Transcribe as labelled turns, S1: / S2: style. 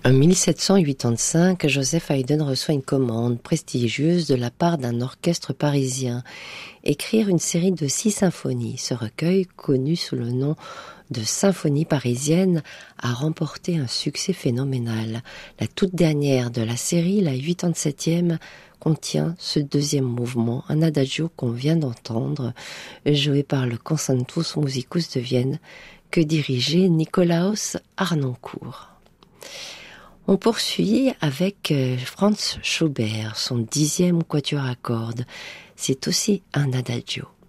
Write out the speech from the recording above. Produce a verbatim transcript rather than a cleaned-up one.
S1: En mille sept cent quatre-vingt-cinq, Joseph Haydn reçoit une commande prestigieuse de la part d'un orchestre parisien, écrire une série de six symphonies. Ce recueil, connu sous le nom de Symphonie parisienne, a remporté un succès phénoménal. La toute dernière de la série, la huitante-septième, contient ce deuxième mouvement, un adagio qu'on vient d'entendre, joué par le Concertus Musicus de Vienne, que dirigeait Nikolaus Harnoncourt. On poursuit avec Franz Schubert, son dixième quatuor à cordes. C'est aussi un adagio.